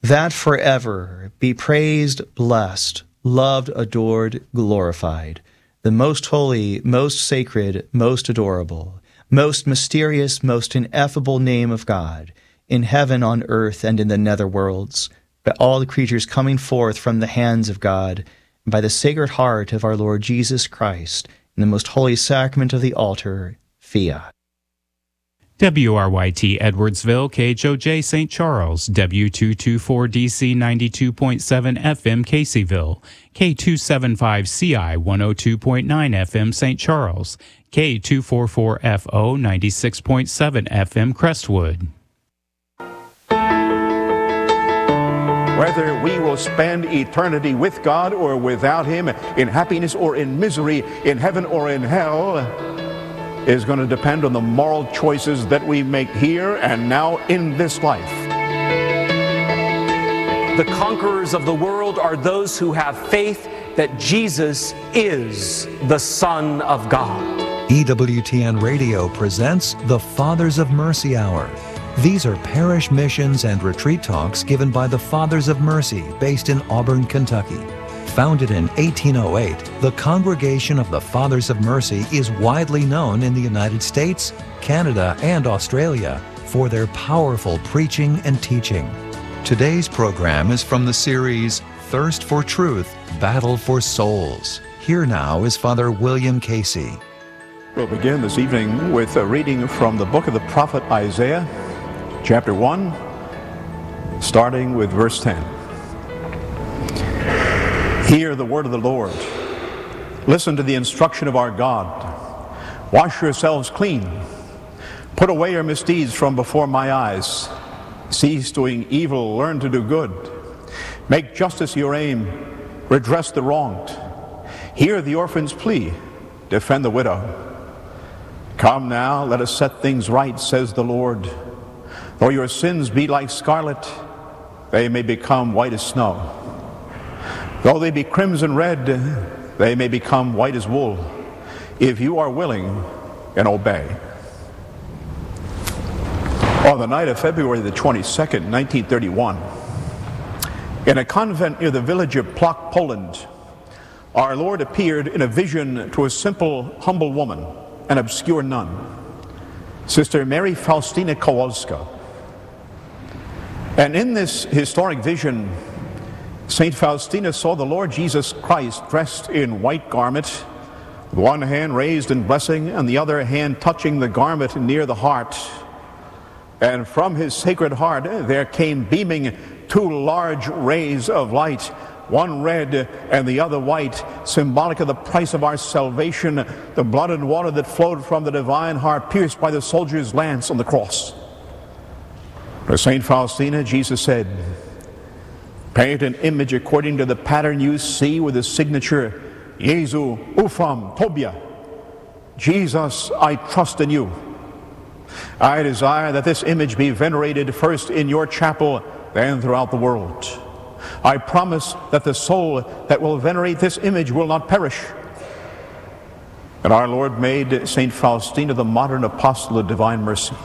that forever be praised, blessed, loved, adored, glorified, the most holy, most sacred, most adorable, most mysterious, most ineffable name of God, in heaven, on earth, and in the netherworlds, by all the creatures coming forth from the hands of God, and by the Sacred Heart of our Lord Jesus Christ, in the most holy sacrament of the altar, fiat. WRYT Edwardsville, KHOJ St. Charles, W224DC 92.7 FM Caseyville, K275CI 102.9 FM St. Charles, K244FO 96.7 FM Crestwood. Whether we will spend eternity with God or without Him, in happiness or in misery, in heaven or in hell, is going to depend on the moral choices that we make here and now in this life. The conquerors of the world are those who have faith that Jesus is the Son of God. EWTN Radio presents the Fathers of Mercy Hour. These are parish missions and retreat talks given by the Fathers of Mercy based in Auburn, Kentucky. Founded in 1808, the Congregation of the Fathers of Mercy is widely known in the United States, Canada, and Australia for their powerful preaching and teaching. Today's program is from the series Thirst for Truth, Battle for Souls. Here now is Father William Casey. We'll begin this evening with a reading from the book of the prophet Isaiah, chapter 1, starting with verse 10. Hear the word of the Lord. Listen to the instruction of our God. Wash yourselves clean. Put away your misdeeds from before my eyes. Cease doing evil, learn to do good. Make justice your aim, redress the wronged. Hear the orphan's plea, defend the widow. Come now, let us set things right, says the Lord. Though your sins be like scarlet, they may become white as snow. Though they be crimson red, they may become white as wool, if you are willing and obey. On the night of February the 22nd, 1931, in a convent near the village of Plock, Poland, our Lord appeared in a vision to a simple, humble woman, an obscure nun, Sister Mary Faustina Kowalska. And in this historic vision, St. Faustina saw the Lord Jesus Christ dressed in white garment, with one hand raised in blessing and the other hand touching the garment near the heart. And from his sacred heart there came beaming two large rays of light, one red and the other white, symbolic of the price of our salvation, the blood and water that flowed from the divine heart pierced by the soldier's lance on the cross. For St. Faustina, Jesus said, paint an image according to the pattern you see with the signature, Jesu ufam tobia. Jesus, I trust in you. I desire that this image be venerated first in your chapel, then throughout the world. I promise that the soul that will venerate this image will not perish. And our Lord made St. Faustina the modern apostle of divine mercy.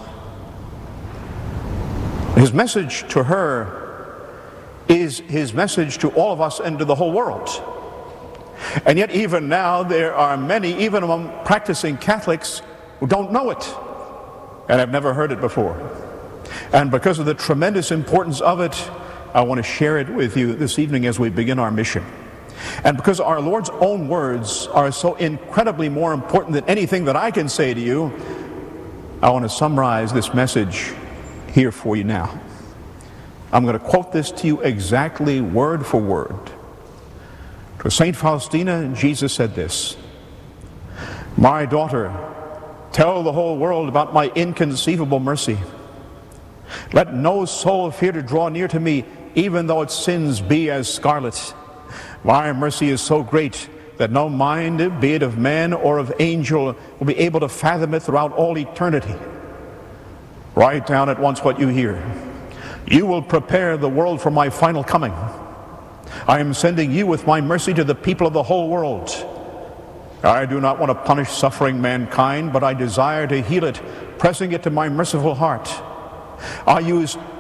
His message to her is his message to all of us and to the whole world. And yet even now there are many, even among practicing Catholics, who don't know it and have never heard it before. And because of the tremendous importance of it, I want to share it with you this evening as we begin our mission. And because our Lord's own words are so incredibly more important than anything that I can say to you, I want to summarize this message here for you now. I'm going to quote this to you exactly word for word. To St. Faustina, Jesus said this, my daughter, tell the whole world about my inconceivable mercy. Let no soul fear to draw near to me, even though its sins be as scarlet. My mercy is so great that no mind, be it of man or of angel, will be able to fathom it throughout all eternity. Write down at once what you hear. You will prepare the world for my final coming. I am sending you with my mercy to the people of the whole world. I do not want to punish suffering mankind, but I desire to heal it, pressing it to my merciful heart. I use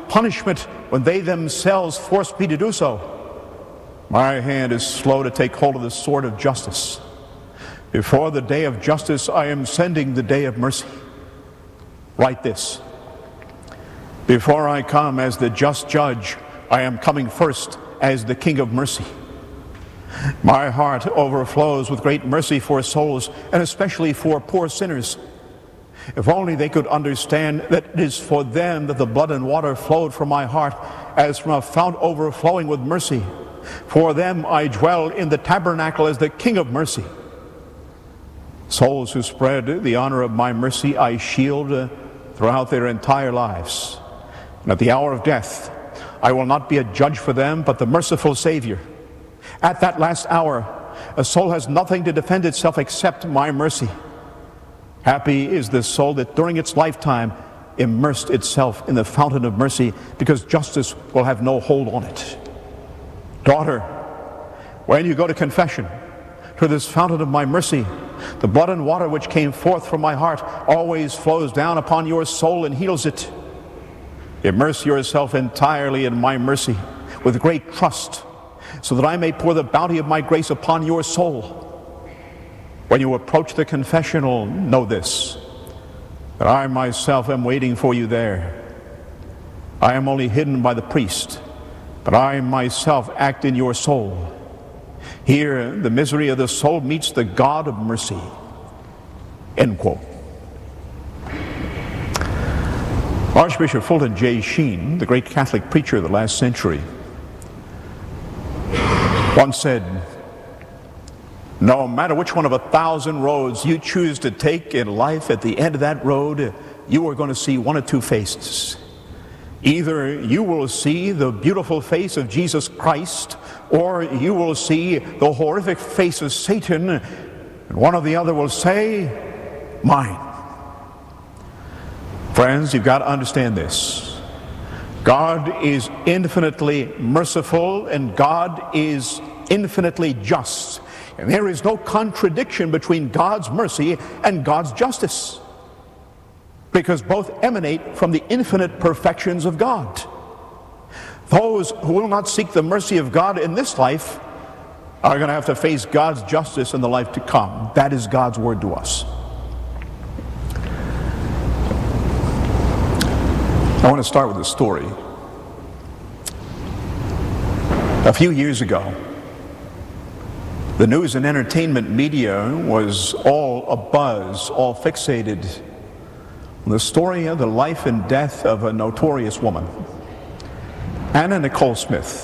punishment when they themselves force me to do so. My hand is slow to take hold of the sword of justice. Before the day of justice, I am sending the day of mercy. Write this. Before I come as the just judge, I am coming first as the King of mercy. My heart overflows with great mercy for souls, and especially for poor sinners. If only they could understand that it is for them that the blood and water flowed from my heart as from a fount overflowing with mercy. For them I dwell in the tabernacle as the King of mercy. Souls who spread the honor of my mercy I shield throughout their entire lives. And at the hour of death, I will not be a judge for them, but the merciful Savior. At that last hour, a soul has nothing to defend itself except my mercy. Happy is the soul that during its lifetime immersed itself in the fountain of mercy, because justice will have no hold on it. Daughter, when you go to confession, to this fountain of my mercy, the blood and water which came forth from my heart always flows down upon your soul and heals it. Immerse yourself entirely in my mercy with great trust, so that I may pour the bounty of my grace upon your soul. When you approach the confessional, know this, that I myself am waiting for you there. I am only hidden by the priest, but I myself act in your soul. Here, the misery of the soul meets the God of mercy. End quote. Archbishop Fulton J. Sheen, the great Catholic preacher of the last century, once said, no matter which one of 1,000 roads you choose to take in life, at the end of that road, you are going to see one of two faces. Either you will see the beautiful face of Jesus Christ, or you will see the horrific face of Satan, and one or the other will say, mine. Friends, you've got to understand this. God is infinitely merciful, and God is infinitely just. And there is no contradiction between God's mercy and God's justice, because both emanate from the infinite perfections of God. Those who will not seek the mercy of God in this life are going to have to face God's justice in the life to come. That is God's word to us. I want to start with a story. A few years ago, the news and entertainment media was all abuzz, all fixated on the story of the life and death of a notorious woman, Anna Nicole Smith.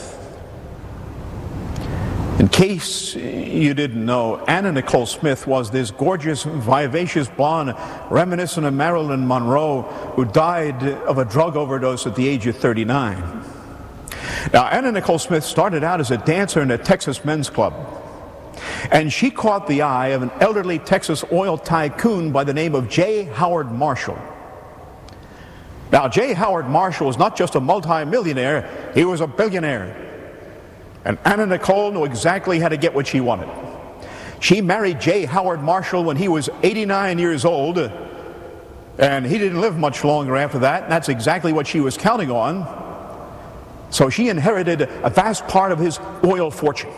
In case you didn't know, Anna Nicole Smith was this gorgeous, vivacious blonde, reminiscent of Marilyn Monroe, who died of a drug overdose at the age of 39. Now, Anna Nicole Smith started out as a dancer in a Texas men's club, and she caught the eye of an elderly Texas oil tycoon by the name of J. Howard Marshall. Now, J. Howard Marshall was not just a multi-millionaire, he was a billionaire. And Anna Nicole knew exactly how to get what she wanted. She married J. Howard Marshall when he was 89 years old, and he didn't live much longer after that, and that's exactly what she was counting on. So she inherited a vast part of his oil fortune,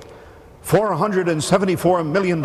$474 million.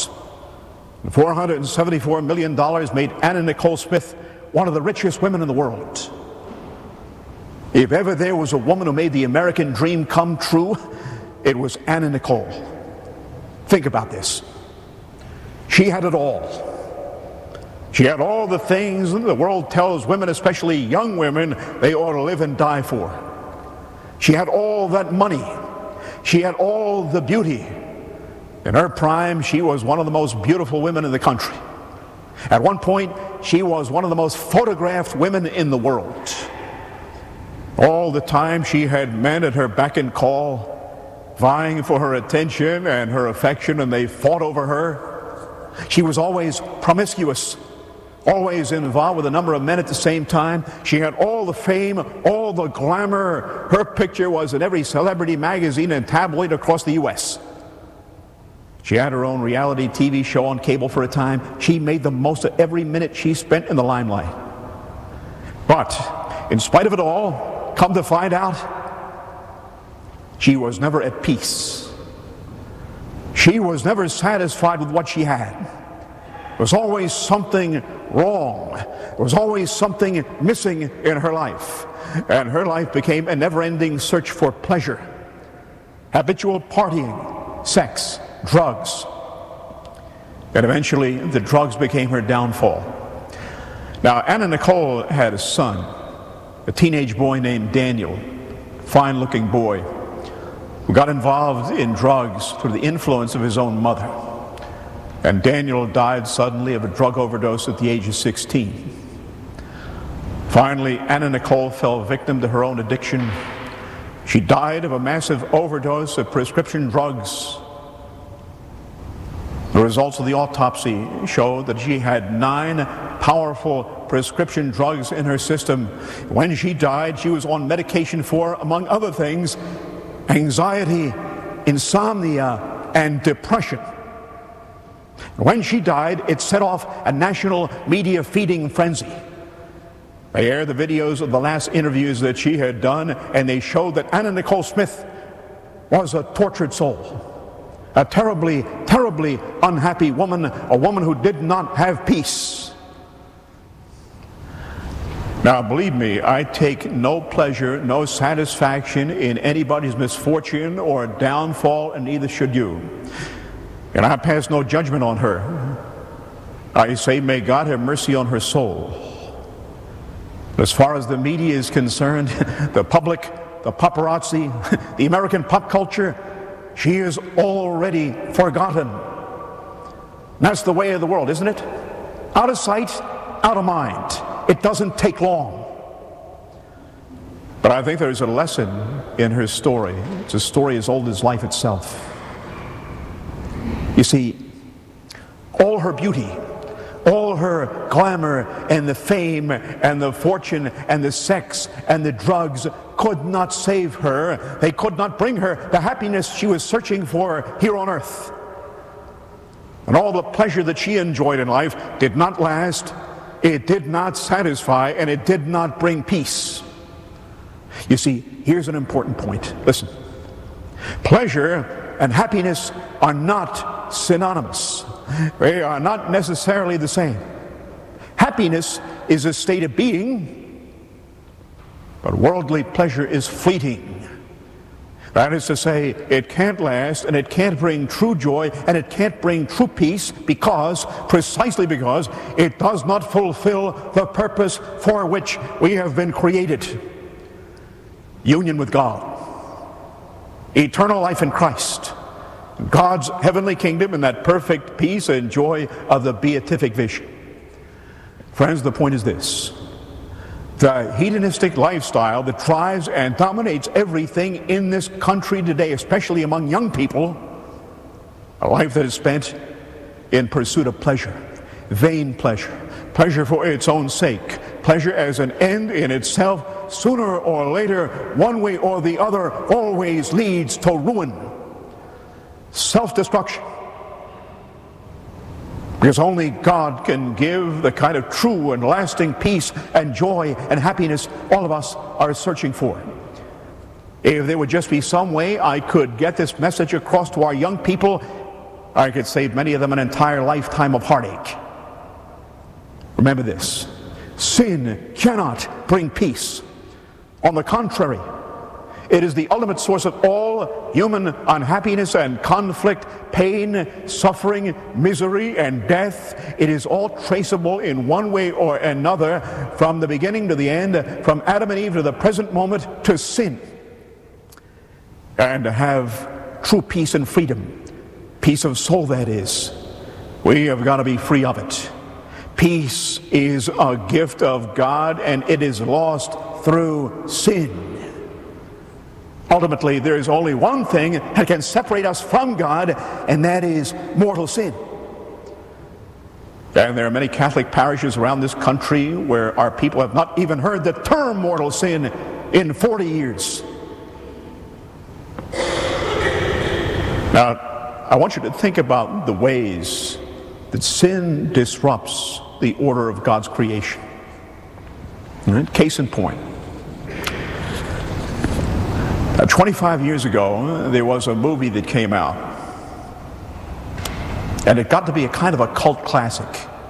$474 million made Anna Nicole Smith one of the richest women in the world. If ever there was a woman who made the American dream come true, it was Anna Nicole. Think about this. She had it all. She had all the things the world tells women, especially young women, they ought to live and die for. She had all that money. She had all the beauty. In her prime, she was one of the most beautiful women in the country. At one point, she was one of the most photographed women in the world. All the time, she had men at her beck and call, vying for her attention and her affection, and they fought over her. She was always promiscuous, always involved with a number of men at the same time. She had all the fame, all the glamour. Her picture was in every celebrity magazine and tabloid across the U.S. She had her own reality TV show on cable for a time. She made the most of every minute she spent in the limelight. But in spite of it all, come to find out, she was never at peace. She was never satisfied with what she had. There was always something wrong. There was always something missing in her life. And her life became a never-ending search for pleasure. Habitual partying, sex, drugs. And eventually the drugs became her downfall. Now, Anna Nicole had a son, a teenage boy named Daniel, fine-looking boy, who got involved in drugs through the influence of his own mother. And Daniel died suddenly of a drug overdose at the age of 16. Finally, Anna Nicole fell victim to her own addiction. She died of a massive overdose of prescription drugs. The results of the autopsy show that she had 9 powerful prescription drugs in her system. When she died, she was on medication for, among other things, anxiety, insomnia, and depression. When she died, it set off a national media feeding frenzy. They aired the videos of the last interviews that she had done, and they showed that Anna Nicole Smith was a tortured soul. A terribly, terribly unhappy woman, a woman who did not have peace. Now, believe me, I take no pleasure, no satisfaction in anybody's misfortune or downfall, and neither should you. And I pass no judgment on her. I say, may God have mercy on her soul. As far as the media is concerned, the public, the paparazzi, the American pop culture, she is already forgotten. That's the way of the world, isn't it? Out of sight, out of mind. It doesn't take long. But I think there's a lesson in her story. It's a story as old as life itself. You see, all her beauty, all her glamour and the fame and the fortune and the sex and the drugs could not save her. They could not bring her the happiness she was searching for here on earth. And all the pleasure that she enjoyed in life did not last, it did not satisfy, and it did not bring peace. You see, here's an important point. Listen. Pleasure and happiness are not synonymous. They are not necessarily the same. Happiness is a state of being, but worldly pleasure is fleeting. That is to say, it can't last, and it can't bring true joy, and it can't bring true peace precisely because it does not fulfill the purpose for which we have been created. Union with God. Eternal life in Christ. God's heavenly kingdom and that perfect peace and joy of the beatific vision. Friends, the point is this. The hedonistic lifestyle that drives and dominates everything in this country today, especially among young people, a life that is spent in pursuit of pleasure, vain pleasure, pleasure for its own sake, pleasure as an end in itself, sooner or later, one way or the other, always leads to ruin, self-destruction. Because only God can give the kind of true and lasting peace and joy and happiness all of us are searching for. If there would just be some way I could get this message across to our young people, I could save many of them an entire lifetime of heartache. Remember this. Sin cannot bring peace. On the contrary, it is the ultimate source of all human unhappiness and conflict, pain, suffering, misery, and death. It is all traceable in one way or another from the beginning to the end, from Adam and Eve to the present moment, to sin. And to have true peace and freedom, peace of soul that is, we have got to be free of it. Peace is a gift of God, and it is lost through sin. Ultimately, there is only one thing that can separate us from God, and that is mortal sin. And there are many Catholic parishes around this country where our people have not even heard the term mortal sin in 40 years. Now, I want you to think about the ways that sin disrupts the order of God's creation. Case in point. 25 years ago, there was a movie that came out, and it got to be a kind of a cult classic.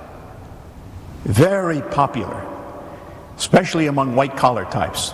Very popular, especially among white-collar types.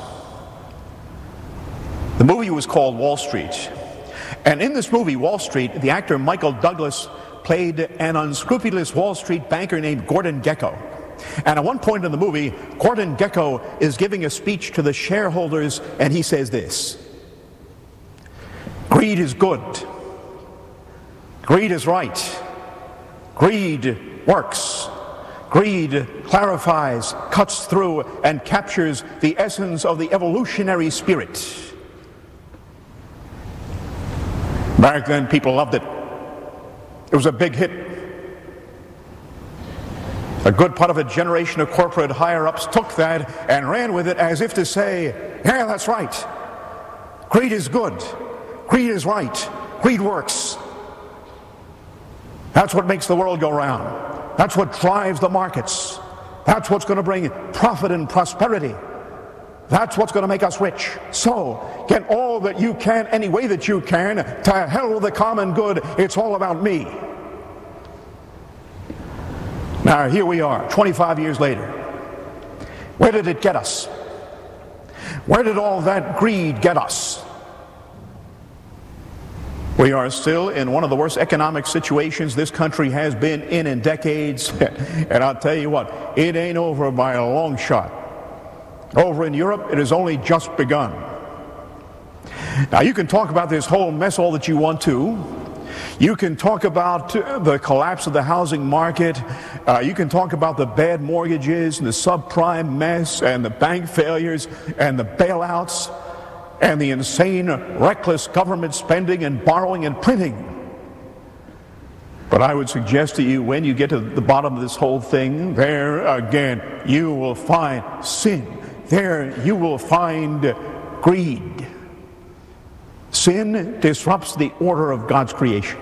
The movie was called Wall Street. And in this movie, Wall Street, the actor Michael Douglas played an unscrupulous Wall Street banker named Gordon Gekko. And at one point in the movie, Gordon Gekko is giving a speech to the shareholders, and he says this: "Greed is good. Greed is right. Greed works. Greed clarifies, cuts through, and captures the essence of the evolutionary spirit." Back then, people loved it. It was a big hit. A good part of a generation of corporate higher-ups took that and ran with it as if to say, yeah, that's right. Greed is good. Greed is right. Greed works. That's what makes the world go round. That's what drives the markets. That's what's going to bring profit and prosperity. That's what's going to make us rich. So, get all that you can, any way that you can. To hell with the common good. It's all about me. Now, here we are, 25 years later. Where did it get us? Where did all that greed get us? We are still in one of the worst economic situations this country has been in decades. And I'll tell you what, it ain't over by a long shot. Over in Europe, it has only just begun. Now, you can talk about this whole mess all that you want to. You can talk about the collapse of the housing market. You can talk about the bad mortgages and the subprime mess and the bank failures and the bailouts and the insane, reckless government spending and borrowing and printing. But I would suggest to you, when you get to the bottom of this whole thing, there again you will find sin. There you will find greed. Sin disrupts the order of God's creation.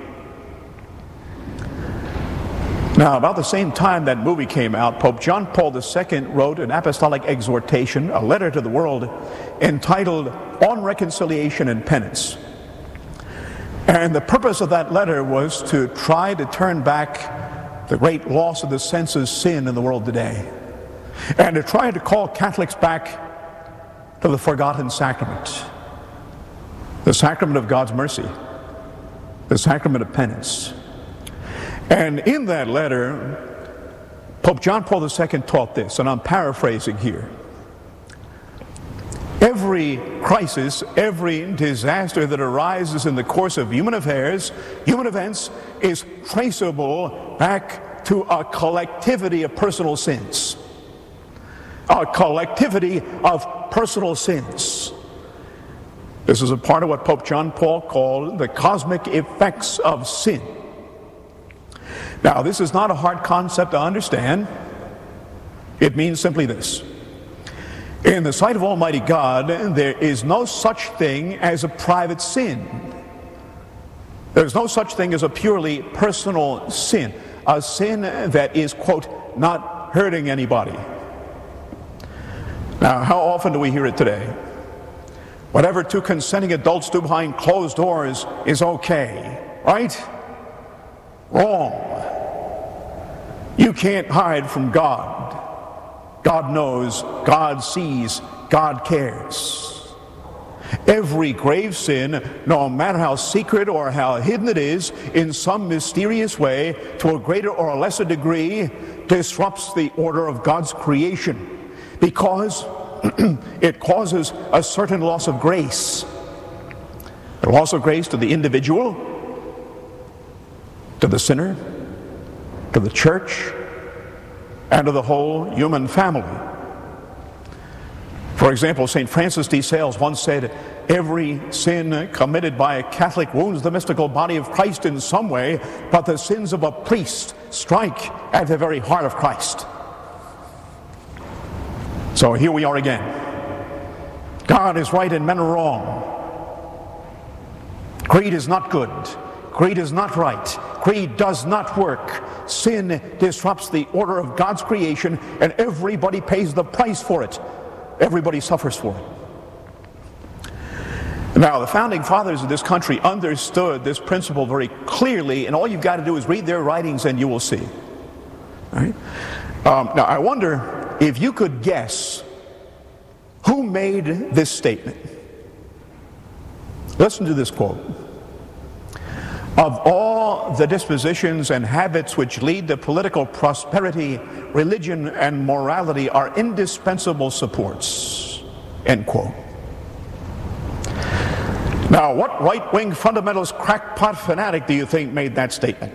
Now, about the same time that movie came out, Pope John Paul II wrote an apostolic exhortation, a letter to the world, entitled On Reconciliation and Penance. And the purpose of that letter was to try to turn back the great loss of the senses sin in the world today, and to try to call Catholics back to the forgotten sacrament, the sacrament of God's mercy, the sacrament of penance. And in that letter, Pope John Paul II taught this, and I'm paraphrasing here. Every crisis, every disaster that arises in the course of human affairs, human events, is traceable back to a collectivity of personal sins. A collectivity of personal sins. This is a part of what Pope John Paul called the cosmic effects of sin. Now, this is not a hard concept to understand. It means simply this. In the sight of Almighty God, there is no such thing as a private sin. There's no such thing as a purely personal sin. A sin that is, quote, not hurting anybody. Now, how often do we hear it today? Whatever two consenting adults do behind closed doors is okay, right? Wrong. You can't hide from God. God knows, God sees, God cares. Every grave sin, no matter how secret or how hidden it is, in some mysterious way, to a greater or a lesser degree, disrupts the order of God's creation, because it causes a certain loss of grace. A loss of grace to the individual, to the sinner, to the church, and to the whole human family. For example, St. Francis de Sales once said, every sin committed by a Catholic wounds the mystical body of Christ in some way, but the sins of a priest strike at the very heart of Christ. So here we are again. God is right and men are wrong. Greed is not good. Greed is not right. Greed does not work. Sin disrupts the order of God's creation, and everybody pays the price for it. Everybody suffers for it. Now, the founding fathers of this country understood this principle very clearly, and all you've got to do is read their writings and you will see. All right? Now, I wonder if you could guess who made this statement. Listen to this quote. Of all the dispositions and habits which lead to political prosperity, religion and morality are indispensable supports. End quote. Now, what right-wing fundamentalist crackpot fanatic do you think made that statement?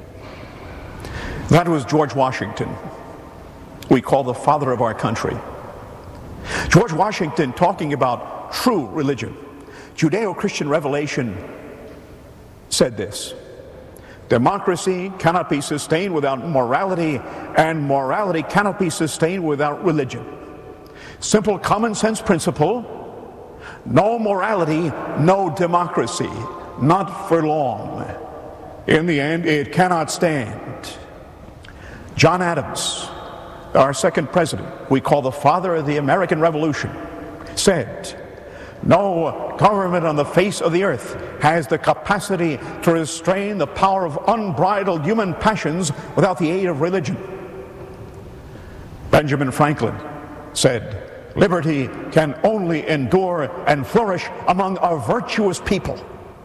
That was George Washington, we call the father of our country. George Washington, talking about true religion, Judeo-Christian revelation, said this: democracy cannot be sustained without morality, and morality cannot be sustained without religion. Simple common sense principle: no morality, no democracy, not for long. In the end, it cannot stand. John Adams, our second president, we call the father of the American Revolution, said, no government on the face of the earth has the capacity to restrain the power of unbridled human passions without the aid of religion. Benjamin Franklin said, liberty can only endure and flourish among a virtuous people.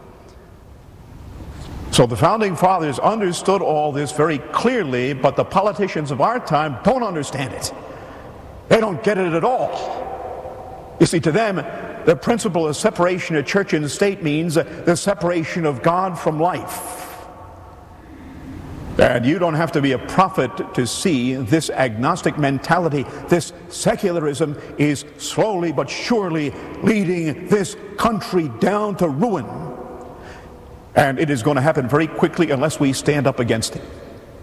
So the founding fathers understood all this very clearly, but the politicians of our time don't understand it. They don't get it at all. You see, to them, the principle of separation of church and state means the separation of God from life. And you don't have to be a prophet to see this agnostic mentality, this secularism, is slowly but surely leading this country down to ruin. And it is going to happen very quickly unless we stand up against it.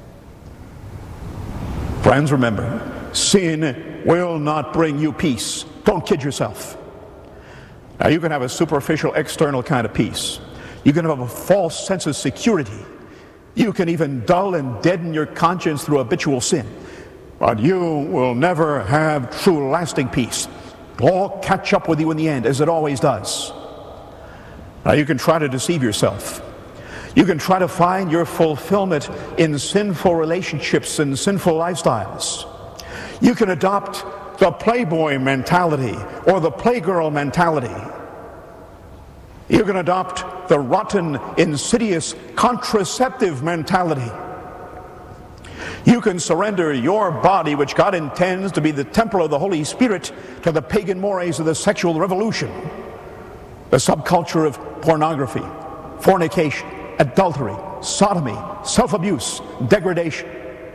Friends, remember, sin will not bring you peace. Don't kid yourself. Now, you can have a superficial, external kind of peace. You can have a false sense of security. You can even dull and deaden your conscience through habitual sin. But you will never have true, lasting peace. It'll all catch up with you in the end, as it always does. Now, you can try to deceive yourself. You can try to find your fulfillment in sinful relationships and sinful lifestyles. You can adopt the playboy mentality or the playgirl mentality. You can adopt the rotten, insidious, contraceptive mentality. You can surrender your body, which God intends to be the temple of the Holy Spirit, to the pagan mores of the sexual revolution, the subculture of pornography, fornication, adultery, sodomy, self-abuse, degradation.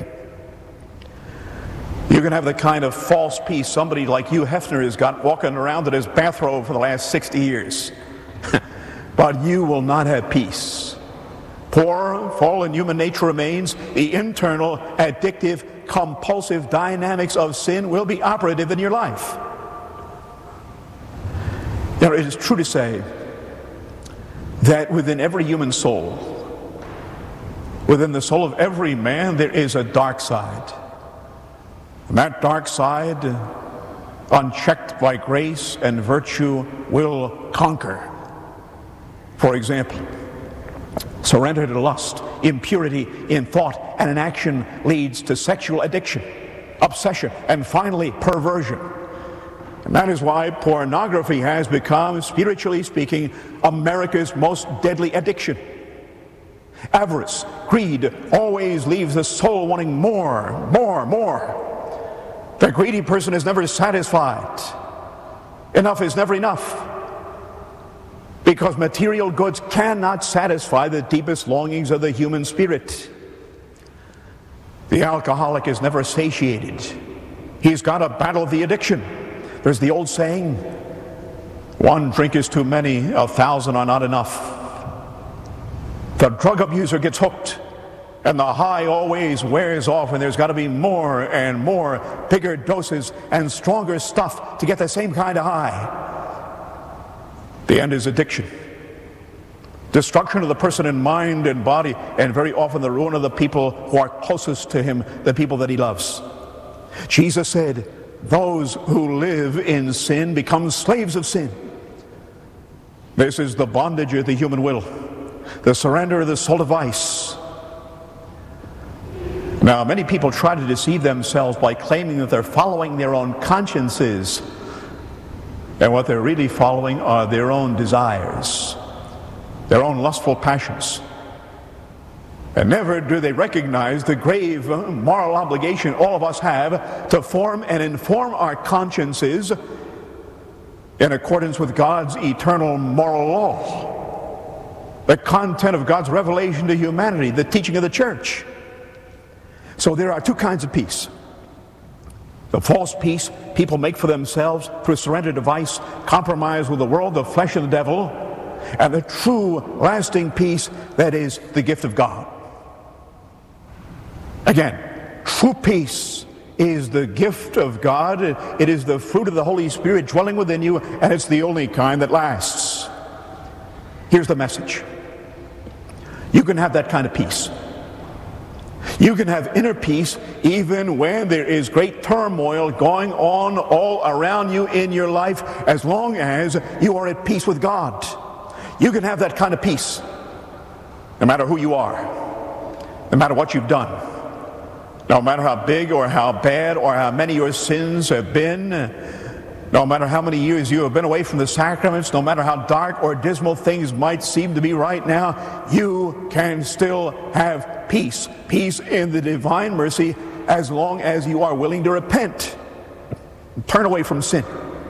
You can have the kind of false peace somebody like Hugh Hefner has got walking around in his bathrobe for the last 60 years. But you will not have peace. Poor, fallen human nature remains. The internal, addictive, compulsive dynamics of sin will be operative in your life. Now, it is true to say that within every human soul, within the soul of every man, there is a dark side. And that dark side, unchecked by grace and virtue, will conquer. For example, surrender to lust, impurity in thought and in action leads to sexual addiction, obsession, and finally perversion. And that is why pornography has become, spiritually speaking, America's most deadly addiction. Avarice, greed, always leaves the soul wanting more, more, more. The greedy person is never satisfied. Enough is never enough. Because material goods cannot satisfy the deepest longings of the human spirit. The alcoholic is never satiated. He's got to battle the addiction. There's the old saying, one drink is too many, 1,000 are not enough. The drug abuser gets hooked, and the high always wears off, and there's got to be more and more, bigger doses and stronger stuff to get the same kind of high. The end is addiction. Destruction of the person in mind and body, and very often the ruin of the people who are closest to him, the people that he loves. Jesus said, those who live in sin become slaves of sin. This is the bondage of the human will, the surrender of the soul to vice. Now, many people try to deceive themselves by claiming that they're following their own consciences, and what they're really following are their own desires, their own lustful passions. And never do they recognize the grave moral obligation all of us have to form and inform our consciences in accordance with God's eternal moral law, the content of God's revelation to humanity, the teaching of the church. So there are two kinds of peace. The false peace people make for themselves through surrender to vice, compromise with the world, the flesh, and the devil, and the true, lasting peace that is the gift of God. Again, true peace is the gift of God. It is the fruit of the Holy Spirit dwelling within you, and it's the only kind that lasts. Here's the message. You can have that kind of peace. You can have inner peace even when there is great turmoil going on all around you in your life, as long as you are at peace with God. You can have that kind of peace no matter who you are, no matter what you've done, no matter how big or how bad or how many your sins have been, no matter how many years you have been away from the sacraments, no matter how dark or dismal things might seem to be right now, you can still have peace. Peace in the divine mercy, as long as you are willing to repent and turn away from sin.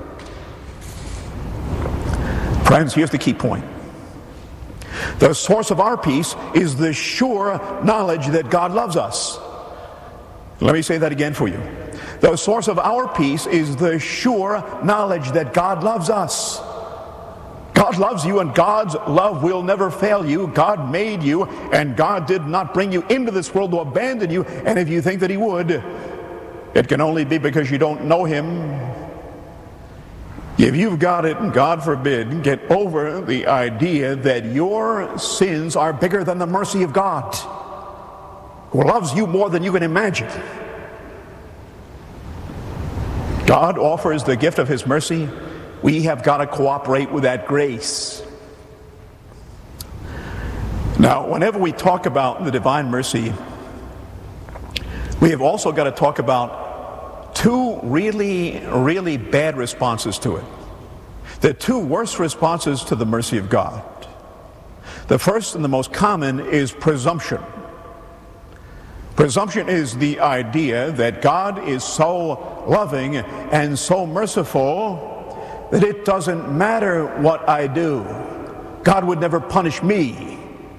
Friends, here's the key point. The source of our peace is the sure knowledge that God loves us. Let me say that again for you. The source of our peace is the sure knowledge that God loves us. God loves you, and God's love will never fail you. God made you, and God did not bring you into this world to abandon you. And if you think that He would, it can only be because you don't know Him. If you've got it, and God forbid, get over the idea that your sins are bigger than the mercy of God, who loves you more than you can imagine. God offers the gift of His mercy. We have got to cooperate with that grace. Now, whenever we talk about the divine mercy, we have also got to talk about two really bad responses to it. The two worst responses to the mercy of God. The first and the most common is presumption. Presumption is the idea that God is so loving and so merciful that it doesn't matter what I do. God would never punish me.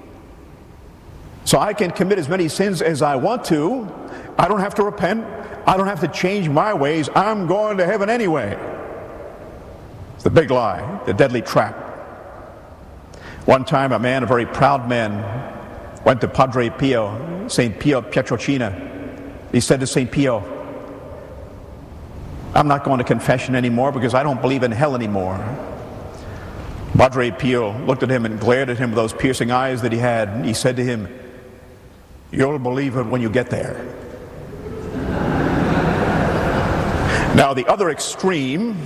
So I can commit as many sins as I want to. I don't have to repent. I don't have to change my ways. I'm going to heaven anyway. It's the big lie, the deadly trap. One time a man, a very proud man, went to Padre Pio, St. Pio Pietrelcina. He said to St. Pio, I'm not going to confession anymore because I don't believe in hell anymore. Padre Pio looked at him and glared at him with those piercing eyes that he had. And he said to him, you'll believe it when you get there. Now the other extreme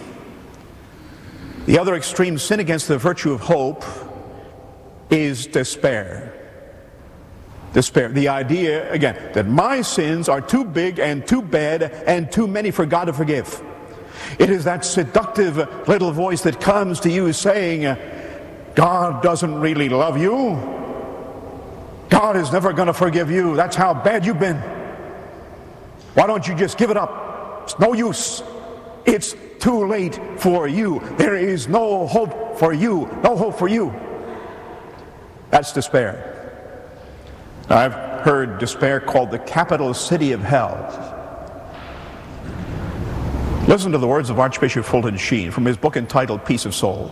sin against the virtue of hope is despair. Despair. The idea, again, that my sins are too big and too bad and too many for God to forgive. It is that seductive little voice that comes to you saying, God doesn't really love you. God is never going to forgive you. That's how bad you've been. Why don't you just give it up? It's no use. It's too late for you. There is no hope for you. No hope for you. That's despair. I've heard despair called the capital city of hell. Listen to the words of Archbishop Fulton Sheen from his book entitled Peace of Soul.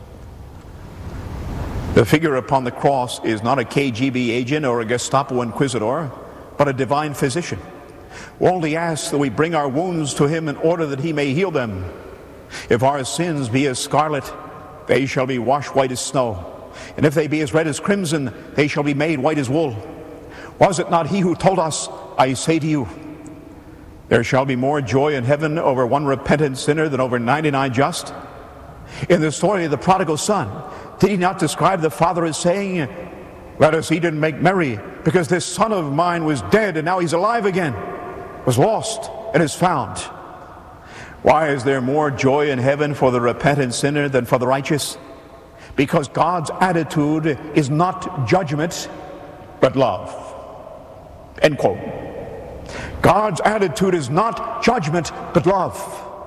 The figure upon the cross is not a KGB agent or a Gestapo inquisitor, but a divine physician, who only asks that we bring our wounds to Him in order that He may heal them. If our sins be as scarlet, they shall be washed white as snow. And if they be as red as crimson, they shall be made white as wool. Was it not He who told us, I say to you, there shall be more joy in heaven over one repentant sinner than over 99 just? In the story of the prodigal son, did he not describe the father as saying, "Let us eat and make merry, because this son of mine was dead and now he's alive again, was lost and is found"? Why is there more joy in heaven for the repentant sinner than for the righteous? Because God's attitude is not judgment, but love. End quote. God's attitude is not judgment, but love.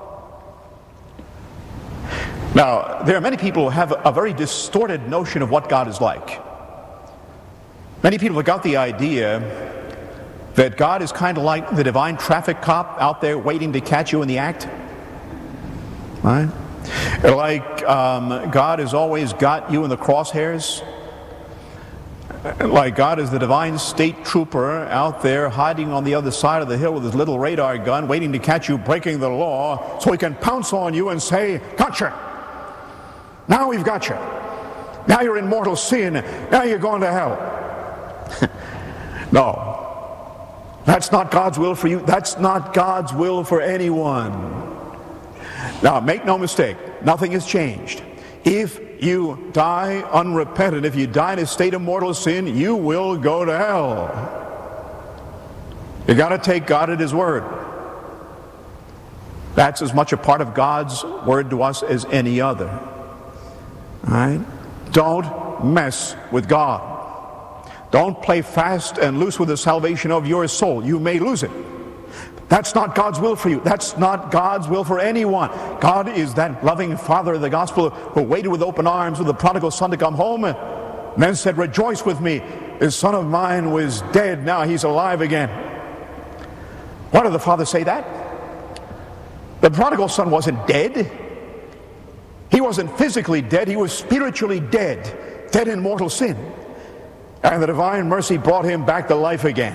Now, there are many people who have a very distorted notion of what God is like. Many people have got the idea that God is kind of like the divine traffic cop out there waiting to catch you in the act. Right? Like God has always got you in the crosshairs. Like God is the divine state trooper out there hiding on the other side of the hill with his little radar gun waiting to catch you breaking the law so he can pounce on you and say, "Gotcha! Now we've got you. Now you're in mortal sin. Now you're going to hell." No. That's not God's will for you. That's not God's will for anyone. Now, make no mistake, nothing has changed. If you die unrepentant, if you die in a state of mortal sin, you will go to hell. You got to take God at His word. That's as much a part of God's word to us as any other. All right? Don't mess with God. Don't play fast and loose with the salvation of your soul. You may lose it. That's not God's will for you. That's not God's will for anyone. God is that loving Father of the gospel who waited with open arms for the prodigal son to come home and then said, "Rejoice with me. This son of mine was dead. Now he's alive again." Why did the father say that? The prodigal son wasn't dead. He wasn't physically dead. He was spiritually dead. Dead in mortal sin. And the divine mercy brought him back to life again.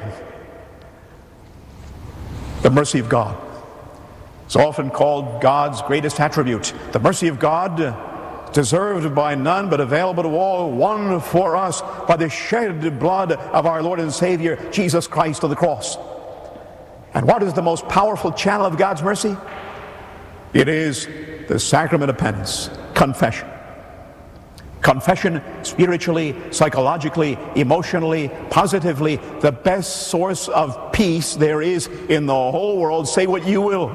The mercy of God. It's often called God's greatest attribute. The mercy of God, deserved by none but available to all, won for us by the shed blood of our Lord and Savior, Jesus Christ, on the cross. And what is the most powerful channel of God's mercy? It is the sacrament of penance, confession. Confession, spiritually, psychologically, emotionally, positively, the best source of peace there is in the whole world. Say what you will.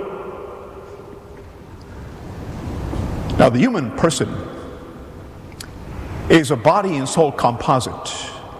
Now, the human person is a body and soul composite.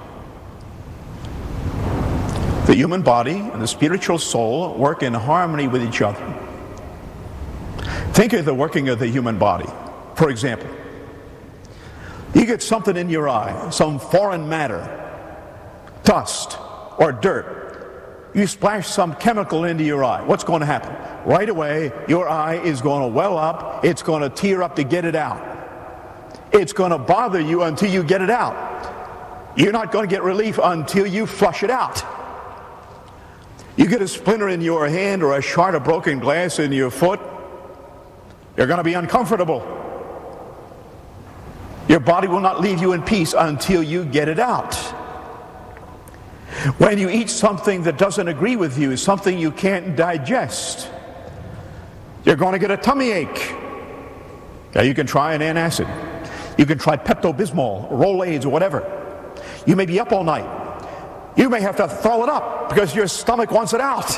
The human body and the spiritual soul work in harmony with each other. Think of the working of the human body. For example, you get something in your eye, some foreign matter, dust or dirt. You splash some chemical into your eye. What's going to happen? Right away, your eye is going to well up. It's going to tear up to get it out. It's going to bother you until you get it out. You're not going to get relief until you flush it out. You get a splinter in your hand or a shard of broken glass in your foot, you're going to be uncomfortable. Your body will not leave you in peace until you get it out. When you eat something that doesn't agree with you, something you can't digest, you're going to get a tummy ache. Now you can try an antacid. You can try Pepto-Bismol, Rolaids, or whatever. You may be up all night. You may have to throw it up because your stomach wants it out.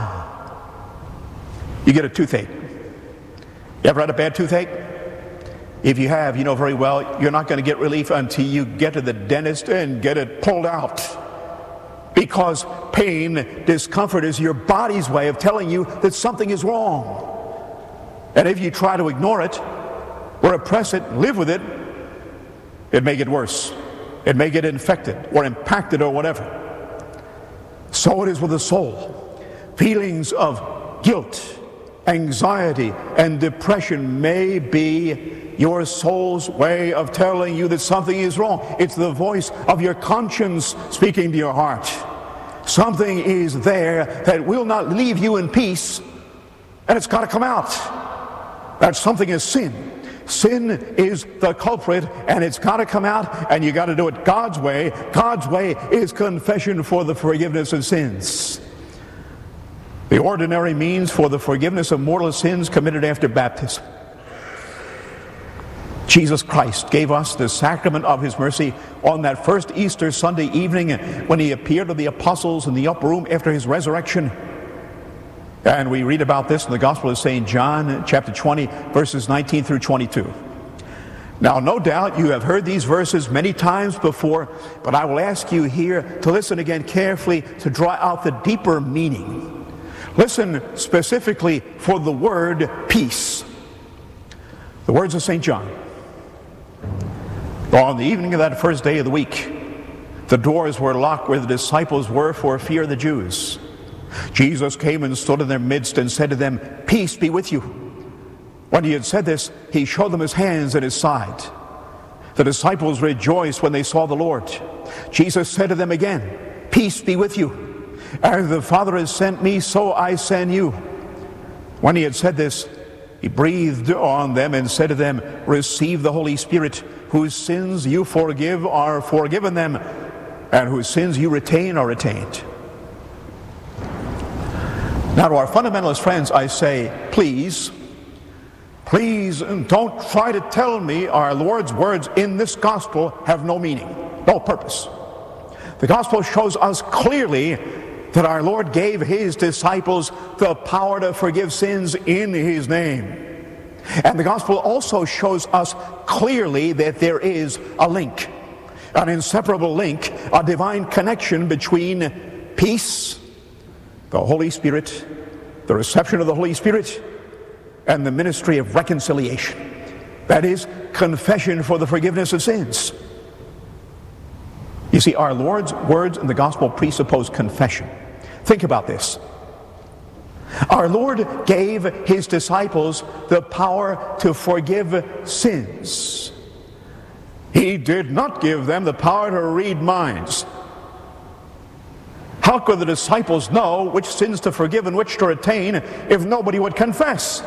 You get a toothache. You ever had a bad toothache? If you have, you know very well you're not going to get relief until you get to the dentist and get it pulled out. Because pain, discomfort is your body's way of telling you that something is wrong. And if you try to ignore it, or oppress it, live with it, it may get worse. It may get infected or impacted or whatever. So it is with the soul. Feelings of guilt, anxiety, and depression may be your soul's way of telling you that something is wrong. It's the voice of your conscience speaking to your heart. Something is there that will not leave you in peace, and it's got to come out. That something is sin. Sin is the culprit, and it's got to come out, and you got to do it God's way. God's way is confession for the forgiveness of sins. The ordinary means for the forgiveness of mortal sins committed after baptism. Jesus Christ gave us the sacrament of his mercy on that first Easter Sunday evening when he appeared to the apostles in the upper room after his resurrection. And we read about this in the Gospel of St. John, chapter 20, verses 19 through 22. Now, no doubt you have heard these verses many times before, but I will ask you here to listen again carefully to draw out the deeper meaning. Listen specifically for the word peace. The words of St. John. On the evening of that first day of the week, the doors were locked where the disciples were for fear of the Jews. Jesus came and stood in their midst and said to them, "Peace be with you." When he had said this, he showed them his hands and his side. The disciples rejoiced when they saw the Lord. Jesus said to them again, "Peace be with you. As the Father has sent me, so I send you." When he had said this, he breathed on them and said to them, "Receive the Holy Spirit. Whose sins you forgive are forgiven them, and whose sins you retain are retained." Now to our fundamentalist friends I say, please don't try to tell me our Lord's words in this gospel have no meaning, no purpose. The gospel shows us clearly that our Lord gave his disciples the power to forgive sins in his name. And the gospel also shows us clearly that there is a link, an inseparable link, a divine connection between peace, the Holy Spirit, the reception of the Holy Spirit, and the ministry of reconciliation. That is, confession for the forgiveness of sins. You see, our Lord's words in the gospel presuppose confession. Think about this. Our Lord gave his disciples the power to forgive sins. He did not give them the power to read minds. How could the disciples know which sins to forgive and which to retain if nobody would confess?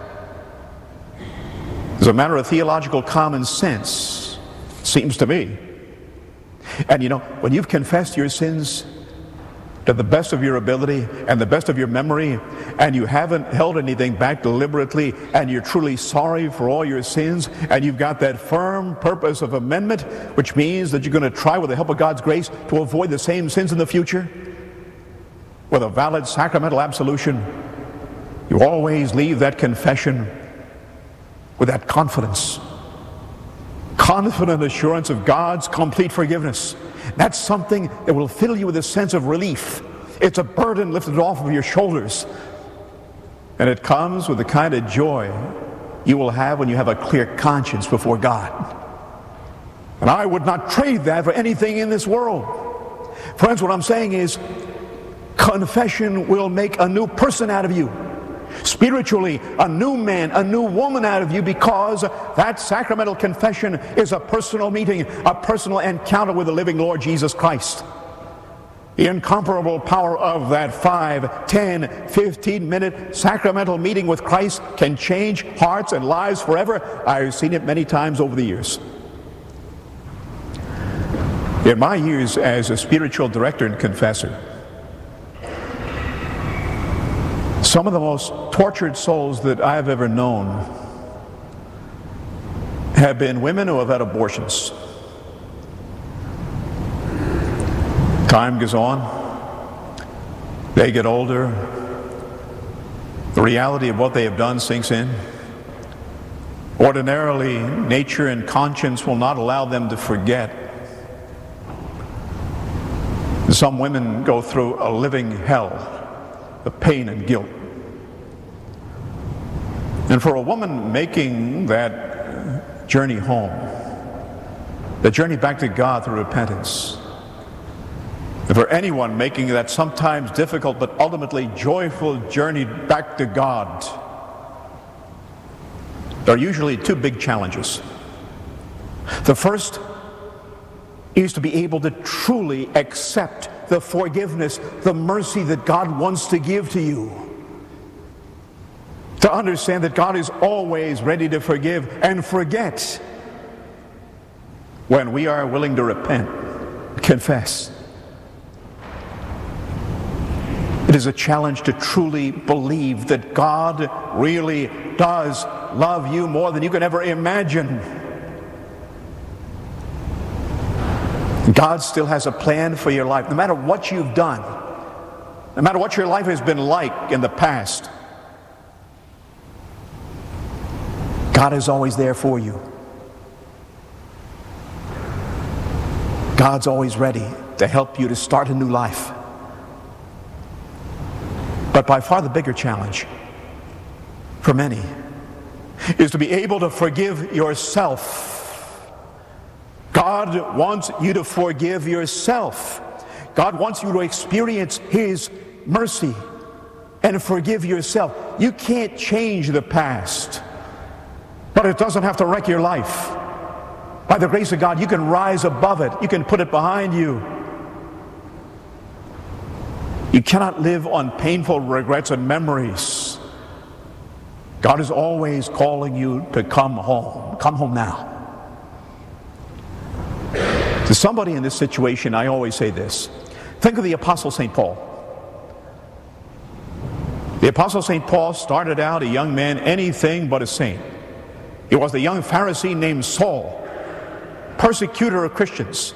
It's a matter of theological common sense, seems to me. And you know, when you've confessed your sins to the best of your ability and the best of your memory, and you haven't held anything back deliberately, and you're truly sorry for all your sins, and you've got that firm purpose of amendment, which means that you're going to try with the help of God's grace to avoid the same sins in the future, with a valid sacramental absolution, you always leave that confession with that confident assurance of God's complete forgiveness. That's something that will fill you with a sense of relief. It's a burden lifted off of your shoulders. And it comes with the kind of joy you will have when you have a clear conscience before God. And I would not trade that for anything in this world. Friends, what I'm saying is, confession will make a new person out of you. Spiritually, a new man, a new woman out of you, because that sacramental confession is a personal meeting, a personal encounter with the living Lord Jesus Christ. The incomparable power of that 5, 10, 15-minute sacramental meeting with Christ can change hearts and lives forever. I've seen it many times over the years. In my years as a spiritual director and confessor, some of the most tortured souls that I've ever known have been women who have had abortions. Time goes on, they get older, the reality of what they have done sinks in. Ordinarily, nature and conscience will not allow them to forget. Some women go through a living hell of pain and guilt. And for a woman making that journey home, the journey back to God through repentance, and for anyone making that sometimes difficult but ultimately joyful journey back to God, there are usually two big challenges. The first is to be able to truly accept the forgiveness, the mercy that God wants to give to you. To understand that God is always ready to forgive and forget when we are willing to repent, confess. It is a challenge to truly believe that God really does love you more than you can ever imagine. God still has a plan for your life. No matter what you've done, no matter what your life has been like in the past, God is always there for you. God's always ready to help you to start a new life. But by far the bigger challenge for many is to be able to forgive yourself. God wants you to forgive yourself. God wants you to experience His mercy and forgive yourself. You can't change the past, but it doesn't have to wreck your life. By the grace of God, you can rise above it. You can put it behind you. You cannot live on painful regrets and memories. God is always calling you to come home. Come home now. To somebody in this situation, I always say this. Think of the Apostle St. Paul. The Apostle St. Paul started out a young man, anything but a saint. He was the young Pharisee named Saul, persecutor of Christians.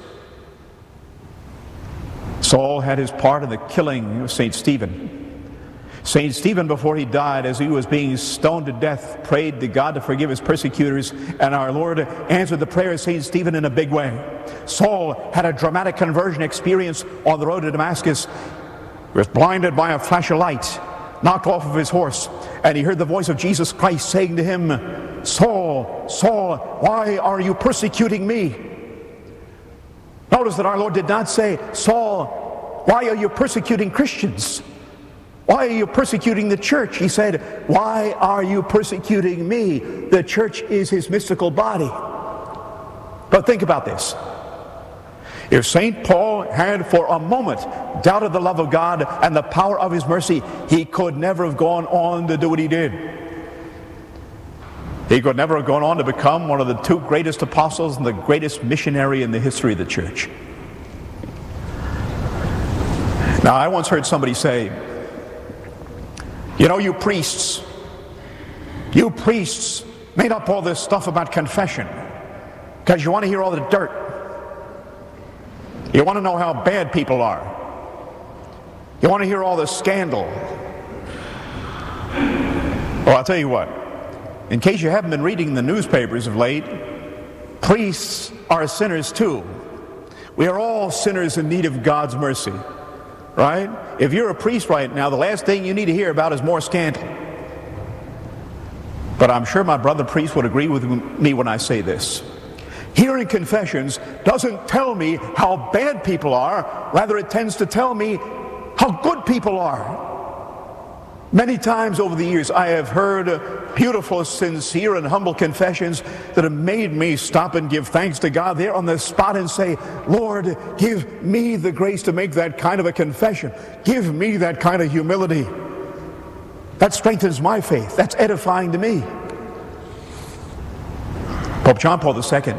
Saul had his part in the killing of St. Stephen. St. Stephen, before he died, as he was being stoned to death, prayed to God to forgive his persecutors, and our Lord answered the prayer of St. Stephen in a big way. Saul had a dramatic conversion experience on the road to Damascus. He was blinded by a flash of light, knocked off of his horse, and he heard the voice of Jesus Christ saying to him, "Saul, Saul, why are you persecuting me?" Notice that our Lord did not say, "Saul, why are you persecuting Christians? Why are you persecuting the church?" He said, "Why are you persecuting me?" The church is His mystical body. But think about this. If St. Paul had for a moment doubted the love of God and the power of His mercy, he could never have gone on to do what he did. He could never have gone on to become one of the two greatest apostles and the greatest missionary in the history of the church. Now, I once heard somebody say, "You know, you priests made up all this stuff about confession because you want to hear all the dirt. You want to know how bad people are. You want to hear all the scandal." Well, I'll tell you what. In case you haven't been reading the newspapers of late, priests are sinners too. We are all sinners in need of God's mercy, right? If you're a priest right now, the last thing you need to hear about is more scandal. But I'm sure my brother priest would agree with me when I say this. Hearing confessions doesn't tell me how bad people are. Rather, it tends to tell me how good people are. Many times over the years, I have heard beautiful, sincere, and humble confessions that have made me stop and give thanks to God there on the spot and say, "Lord, give me the grace to make that kind of a confession. Give me that kind of humility." That strengthens my faith. That's edifying to me. Pope John Paul II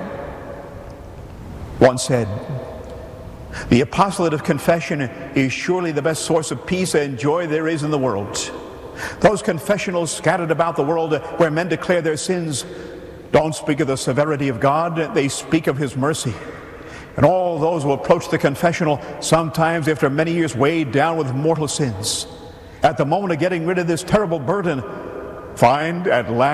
once said, "The apostolate of confession is surely the best source of peace and joy there is in the world." Those confessionals scattered about the world where men declare their sins don't speak of the severity of God, they speak of His mercy. And all those who approach the confessional, sometimes after many years weighed down with mortal sins, at the moment of getting rid of this terrible burden, find at last